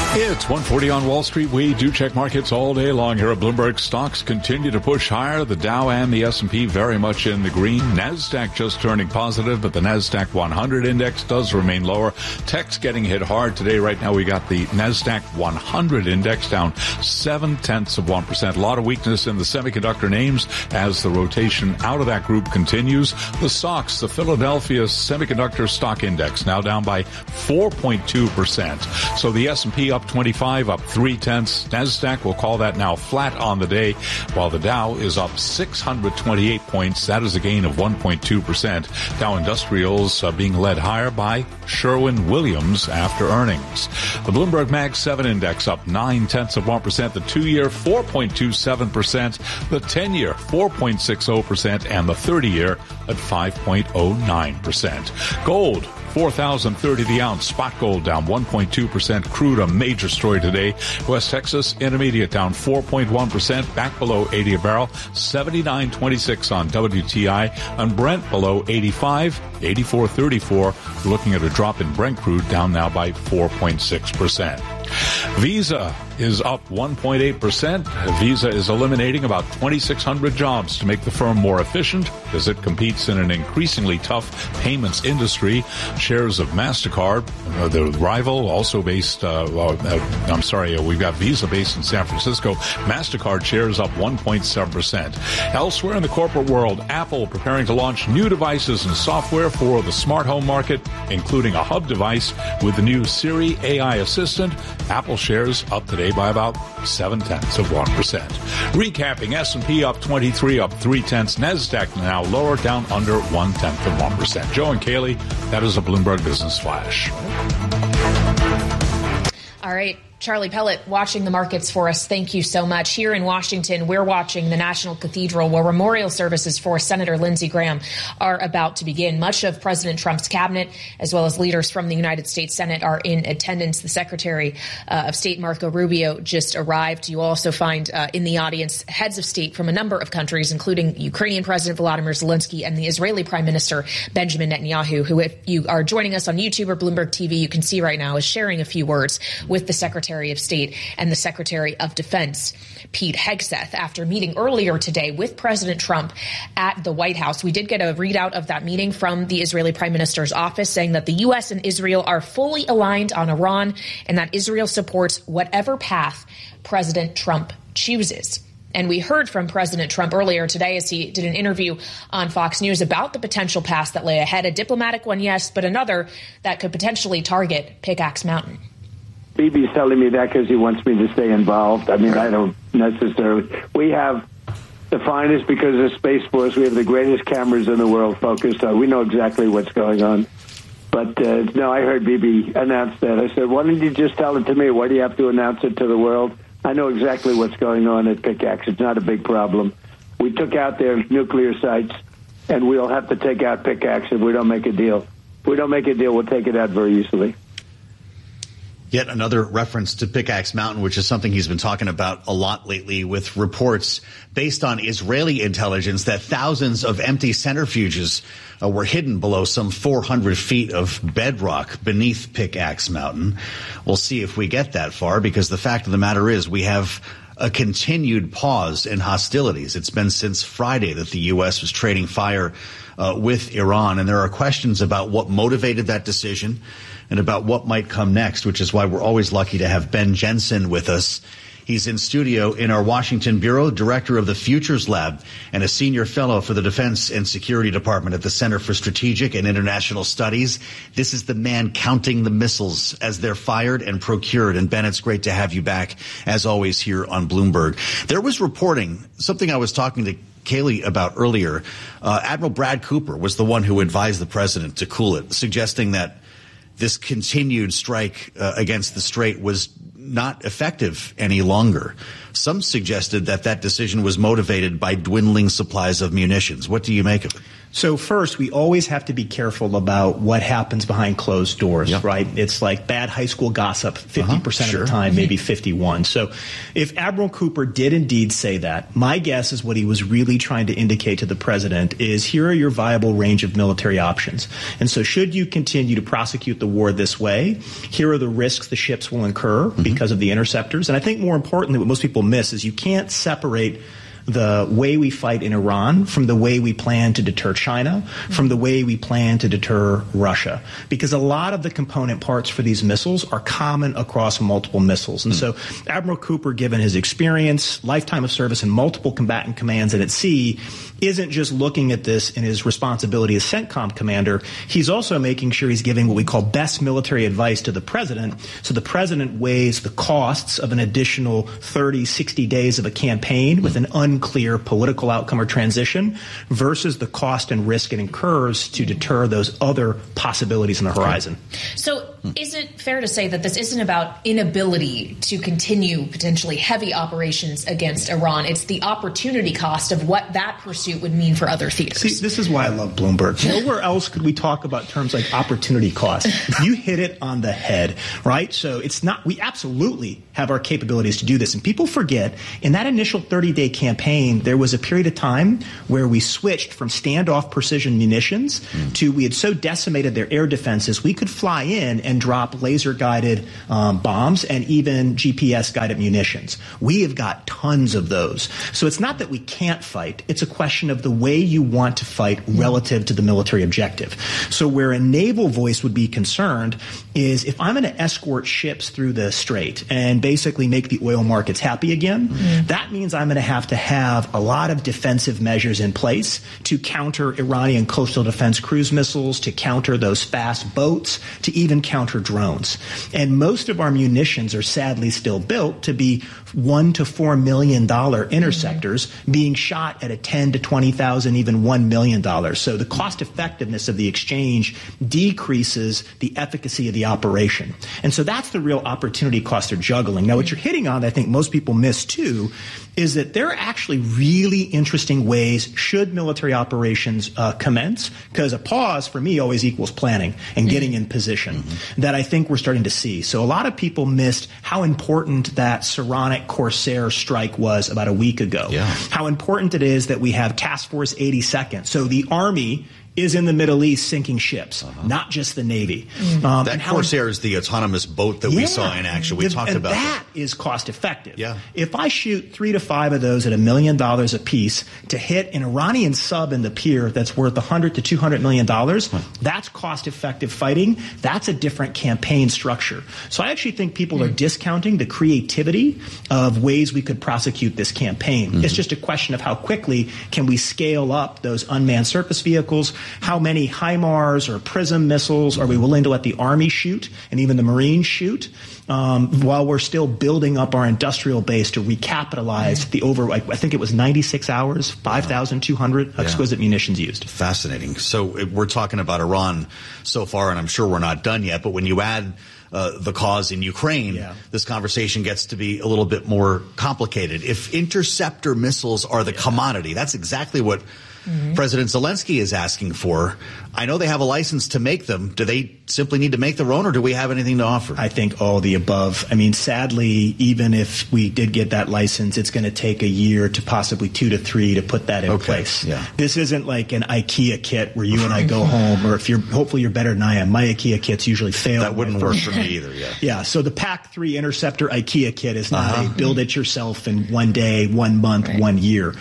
It's 1:40 on Wall Street. We do check markets all day long here at Bloomberg. Stocks continue to push higher. The Dow and the S&P very much in the green. NASDAQ just turning positive, but the NASDAQ 100 index does remain lower. Tech's getting hit hard today. Right now we got the NASDAQ 100 index down 0.7%. A lot of weakness in the semiconductor names as the rotation out of that group continues. The stocks, the Philadelphia Semiconductor Stock Index, now down by 4.2%. So the S&P up 25, up 0.3. NASDAQ, we'll call that now flat on the day, while the Dow is up 628 points. That is a gain of 1.2%. Dow Industrials being led higher by Sherwin-Williams after earnings. The Bloomberg Mag 7 Index up 0.9%. The 2-year 4.27%. The 10-year 4.60%. And the 30-year at 5.09%. Gold, $4,030 the ounce. Spot gold down 1.2%. Crude, a major story today. West Texas Intermediate down 4.1%, back below 80 a barrel. 79.26 on WTI, and Brent below 85, 84.34. Looking at a drop in Brent crude, down now by 4.6%. Visa is up 1.8%. Visa is eliminating about 2,600 jobs to make the firm more efficient as it competes in an increasingly tough payments industry. Shares of MasterCard, the rival, also based, we've got Visa based in San Francisco. MasterCard shares up 1.7%. Elsewhere in the corporate world, Apple preparing to launch new devices and software for the smart home market, including a hub device with the new Siri AI assistant. Apple shares up today by about 0.7%. Recapping, S&P up 23, up 0.3. NASDAQ now lower, down under 0.1%. Joe and Kaylee, that is a Bloomberg Business Flash. All right. Charlie Pellet watching the markets for us. Thank you so much. Here in Washington, we're watching the National Cathedral where memorial services for Senator Lindsey Graham are about to begin. Much of President Trump's cabinet, as well as leaders from the United States Senate, are in attendance. The Secretary of State, Marco Rubio, just arrived. You also find in the audience heads of state from a number of countries, including Ukrainian President Volodymyr Zelensky and the Israeli Prime Minister Benjamin Netanyahu, who, if you are joining us on YouTube or Bloomberg TV, you can see right now is sharing a few words with the Secretary of State and the Secretary of Defense, Pete Hegseth, after meeting earlier today with President Trump at the White House. We did get a readout of that meeting from the Israeli Prime Minister's office, saying that the U.S. and Israel are fully aligned on Iran and that Israel supports whatever path President Trump chooses. And we heard from President Trump earlier today as he did an interview on Fox News about the potential path that lay ahead, a diplomatic one, yes, but another that could potentially target Pickaxe Mountain. Bibi's telling me that because he wants me to stay involved. I mean, I don't necessarily. We have the finest, because of Space Force, we have the greatest cameras in the world focused on. We know exactly what's going on. But, no, I heard Bibi announce that. I said, why don't you just tell it to me? Why do you have to announce it to the world? I know exactly what's going on at Pickaxe. It's not a big problem. We took out their nuclear sites, and we'll have to take out Pickaxe if we don't make a deal. If we don't make a deal, we'll take it out very easily. Yet another reference to Pickaxe Mountain, which is something he's been talking about a lot lately, with reports based on Israeli intelligence that thousands of empty centrifuges were hidden below some 400 feet of bedrock beneath Pickaxe Mountain. We'll see if we get that far, because the fact of the matter is we have a continued pause in hostilities. It's been since Friday that the U.S. was trading fire with Iran, and there are questions about what motivated that decision and about what might come next, which is why we're always lucky to have Ben Jensen with us. He's in studio in our Washington bureau, director of the Futures Lab, and a senior fellow for the Defense and Security Department at the Center for Strategic and International Studies. This is the man counting the missiles as they're fired and procured. And Ben, it's great to have you back, as always, here on Bloomberg. There was reporting, something I was talking to Kaylee about earlier. Admiral Brad Cooper was the one who advised the president to cool it, suggesting that this continued strike against the Strait was not effective any longer. Some suggested that that decision was motivated by dwindling supplies of munitions. What do you make of it? So first, we always have to be careful about what happens behind closed doors, right? It's like bad high school gossip 50% of the time, maybe 51. So if Admiral Cooper did indeed say that, my guess is what he was really trying to indicate to the president is here are your viable range of military options. And so should you continue to prosecute the war this way, here are the risks the ships will incur because of the interceptors. And I think more importantly, what most people miss is you can't separate the way we fight in Iran from the way we plan to deter China, from the way we plan to deter Russia. Because a lot of the component parts for these missiles are common across multiple missiles. And so Admiral Cooper, given his experience, lifetime of service in multiple combatant commands and at sea, isn't just looking at this in his responsibility as CENTCOM commander. He's also making sure he's giving what we call best military advice to the president. So the president weighs the costs of an additional 30, 60 days of a campaign with an unclear political outcome or transition versus the cost and risk it incurs to deter those other possibilities on the horizon. So is it fair to say that this isn't about inability to continue potentially heavy operations against Iran? It's the opportunity cost of what that pursuit would mean for other theaters. See, this is why I love Bloomberg. Nowhere else could we talk about terms like opportunity cost. You hit it on the head, right? So it's not, we absolutely have our capabilities to do this. And people forget, in that initial 30-day campaign, there was a period of time where we switched from standoff precision munitions to we had so decimated their air defenses, we could fly in and drop laser-guided bombs and even GPS-guided munitions. We have got tons of those. So it's not that we can't fight. It's a question of the way you want to fight relative to the military objective. So where a naval voice would be concerned is if I'm going to escort ships through the strait and basically make the oil markets happy again, that means I'm going to have a lot of defensive measures in place to counter Iranian coastal defense cruise missiles, to counter those fast boats, to even counter drones. And most of our munitions are sadly still built to be $1 to $4 million interceptors being shot at a 10 to 20,000, even $1 million. So the cost effectiveness of the exchange decreases the efficacy of the operation. And so that's the real opportunity cost they're juggling. Now, what you're hitting on, I think most people miss too, is that there are actually really interesting ways, should military operations commence, because a pause for me always equals planning and getting in position, that I think we're starting to see. So a lot of people missed how important that Saronic Corsair strike was about a week ago. How important it is that we have Task Force 82nd. So the Army is in the Middle East sinking ships, not just the Navy. That Corsair is the autonomous boat that we saw in action. We talked about that. Is cost effective. If I shoot 3 to 5 of those at $1 million a piece to hit an Iranian sub in the pier that's worth $100 to $200 million, that's cost effective fighting. That's a different campaign structure. So I actually think people are discounting the creativity of ways we could prosecute this campaign. It's just a question of how quickly can we scale up those unmanned surface vehicles. How many HIMARS or PRISM missiles are we willing to let the Army shoot and even the Marines shoot while we're still building up our industrial base to recapitalize the I think it was 96 hours, 5,200 exquisite munitions used. Fascinating. So we're talking about Iran so far, and I'm sure we're not done yet, but when you add the cause in Ukraine, this conversation gets to be a little bit more complicated. If interceptor missiles are the commodity, that's exactly what President Zelensky is asking for. I know they have a license to make them. Do they simply need to make their own, or do we have anything to offer? I think all the above. I mean, sadly, even if we did get that license, it's going to take a year to possibly 2 to 3 to put that in place. This isn't like an IKEA kit where you and I go home, or if hopefully you're better than I am. My IKEA kits usually fail. That wouldn't work for me either. So the PAC-3 Interceptor IKEA kit is not a build it yourself in 1 day, 1 month, 1 year.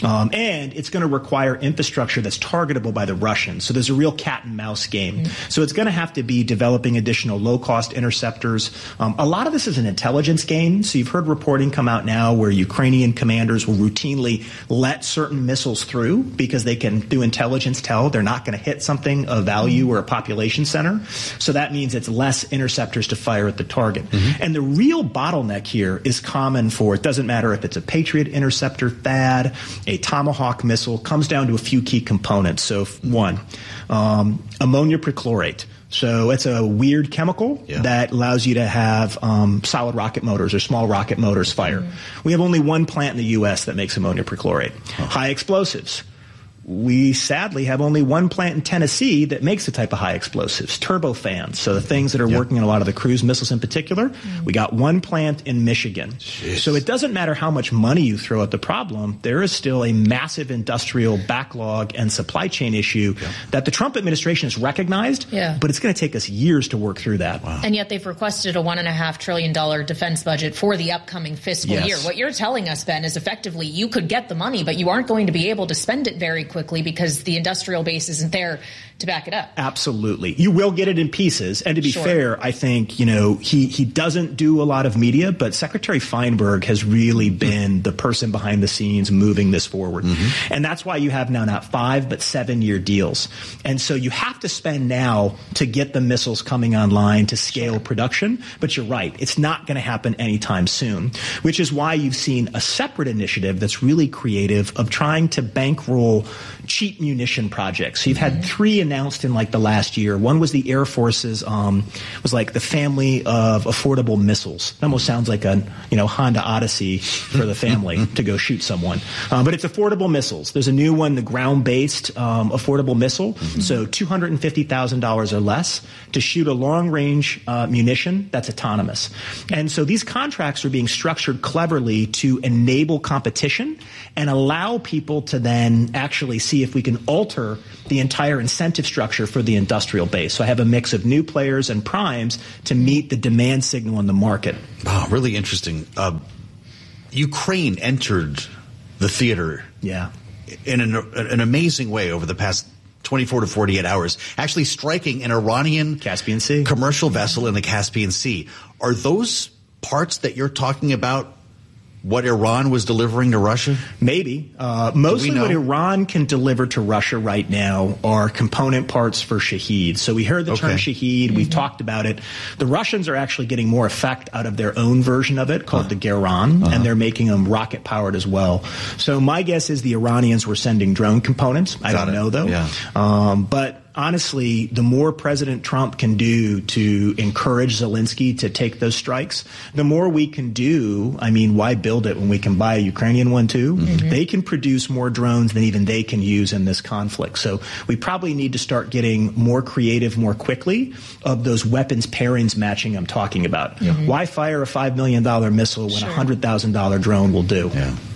And it's going to require infrastructure that's targetable by the Russians. So there's a real cat and mouse game. So it's going to have to be developing additional low-cost interceptors. A lot of this is an intelligence game. So you've heard reporting come out now where Ukrainian commanders will routinely let certain missiles through because they can, through intelligence, tell they're not going to hit something of value or a population center. So that means it's less interceptors to fire at the target. And the real bottleneck here is common for, it doesn't matter if it's a Patriot interceptor, THAAD, a Tomahawk missile, comes down to a few key components. So one, ammonia perchlorate. So it's a weird chemical that allows you to have solid rocket motors or small rocket motors fire. We have only one plant in the U.S. that makes ammonia perchlorate. High explosives. we sadly have only one plant in Tennessee that makes the type of high explosives, turbofans. So the things that are working on a lot of the cruise missiles in particular, we got one plant in Michigan. Jeez. So it doesn't matter how much money you throw at the problem, there is still a massive industrial backlog and supply chain issue that the Trump administration has recognized, but it's going to take us years to work through that. Wow. And yet they've requested a $1.5 trillion defense budget for the upcoming fiscal year. What you're telling us, Ben, is effectively you could get the money, but you aren't going to be able to spend it very quickly because the industrial base isn't there to back it up. Absolutely. You will get it in pieces. And to be fair, I think, he doesn't do a lot of media, but Secretary Feinberg has really been the person behind the scenes moving this forward. And that's why you have now not 5, but 7-year deals. And so you have to spend now to get the missiles coming online to scale production. But you're right. It's not going to happen anytime soon, which is why you've seen a separate initiative that's really creative of trying to bankroll cheap munition projects. So you've had 3 announced in like the last year. One was the Air Force's, was like the family of affordable missiles. It almost sounds like a, Honda Odyssey for the family to go shoot someone. But it's affordable missiles. There's a new one, the ground-based affordable missile. So $250,000 or less to shoot a long-range munition that's autonomous. And so these contracts are being structured cleverly to enable competition and allow people to then actually see if we can alter the entire incentive structure for the industrial base. So I have a mix of new players and primes to meet the demand signal in the market. Wow, really interesting. Ukraine entered the theater in an amazing way over the past 24 to 48 hours, actually striking an Iranian Caspian Sea commercial vessel in the Caspian Sea. Are those parts that you're talking about what Iran was delivering to Russia? Maybe. Mostly what Iran can deliver to Russia right now are component parts for Shahed. So we heard the term Shahed. We've talked about it. The Russians are actually getting more effect out of their own version of it called the Geran, and they're making them rocket-powered as well. So my guess is the Iranians were sending drone components. I don't know, though. But honestly, the more President Trump can do to encourage Zelensky to take those strikes, the more we can do. I mean, why build it when we can buy a Ukrainian one too? They can produce more drones than even they can use in this conflict. So we probably need to start getting more creative more quickly of those weapons pairings matching I'm talking about. Why fire a $5 million missile when a $100,000 drone will do?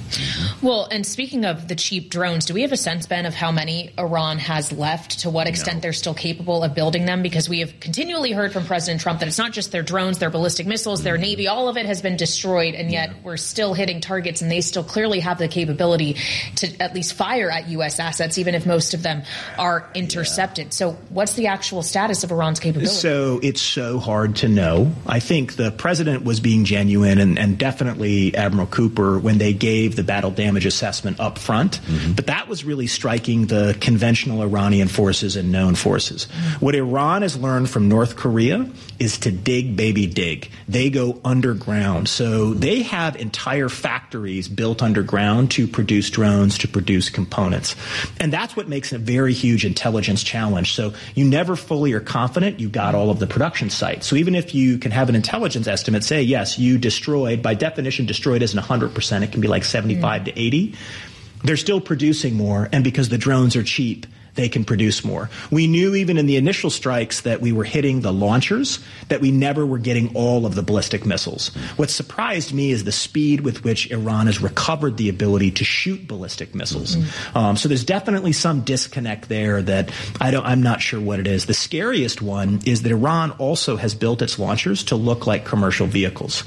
Well, and speaking of the cheap drones, do we have a sense, Ben, of how many Iran has left, to what extent they're still capable of building them? Because we have continually heard from President Trump that it's not just their drones, their ballistic missiles, their Navy, all of it has been destroyed, and yet we're still hitting targets, and they still clearly have the capability to at least fire at U.S. assets, even if most of them are intercepted. So what's the actual status of Iran's capability? So it's so hard to know. I think the president was being genuine, and definitely Admiral Cooper, when they gave the battle damage assessment up front, but that was really striking the conventional Iranian forces and known forces. What Iran has learned from North Korea is to dig, baby, dig. They go underground. So they have entire factories built underground to produce drones, to produce components. And that's what makes it a very huge intelligence challenge. So you never fully are confident you've got all of the production sites. So even if you can have an intelligence estimate, say, yes, you destroyed, by definition, destroyed isn't 100%, it can be like 75 to 80. They're still producing more, and because the drones are cheap, they can produce more. We knew even in the initial strikes that we were hitting the launchers, that we never were getting all of the ballistic missiles. What surprised me is the speed with which Iran has recovered the ability to shoot ballistic missiles. So there's definitely some disconnect there that I'm not sure what it is. The scariest one is that Iran also has built its launchers to look like commercial vehicles.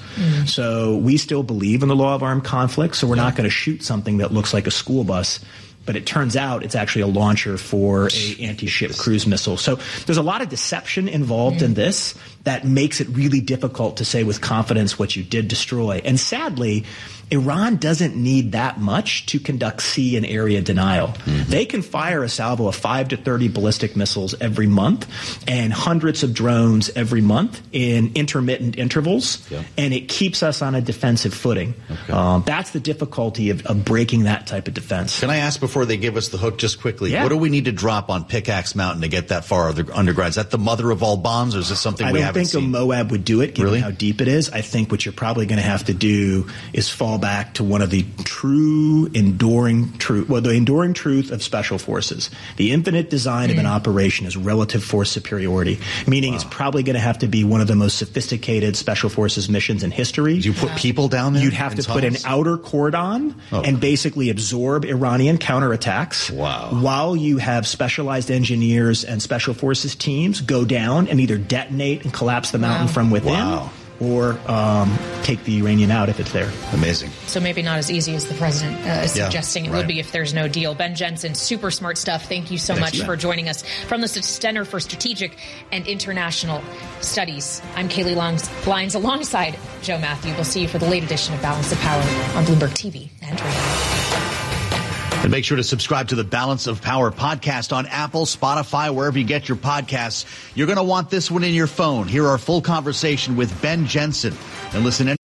So we still believe in the law of armed conflict, so we're not going to shoot something that looks like a school bus. But it turns out it's actually a launcher for a anti-ship cruise missile. So there's a lot of deception involved in this that makes it really difficult to say with confidence what you did destroy. And sadly, Iran doesn't need that much to conduct sea and area denial. They can fire a salvo of 5 to 30 ballistic missiles every month and hundreds of drones every month in intermittent intervals, and it keeps us on a defensive footing. That's the difficulty of breaking that type of defense. Can I ask before before they give us the hook, just quickly, Yeah. what do we need to drop on Pickaxe Mountain to get that far underground? Is that the mother of all bombs, or is it something we haven't seen? I don't think a Moab would do it, given Really? how deep it is. I think what you're probably going to have to do is fall back to one of the true enduring truth of special forces. The infinite design of an operation is relative force superiority, meaning it's probably going to have to be one of the most sophisticated special forces missions in history. Do you put people down there? You'd have to put an outer cordon and basically absorb Iranian counterattacks. Wow. While you have specialized engineers and special forces teams go down and either detonate and collapse the mountain from within or take the uranium out if it's there. Amazing. So maybe not as easy as the president is suggesting it right. would be if there's no deal. Ben Jensen, super smart stuff. Thank you so much for joining us from the Center for Strategic and International Studies. I'm Kaylee Lyons alongside Joe Matthew. We'll see you for the late edition of Balance of Power on Bloomberg TV and radio. And make sure to subscribe to the Balance of Power podcast on Apple, Spotify, wherever you get your podcasts. You're going to want this one in your phone. Hear our full conversation with Ben Jensen and listen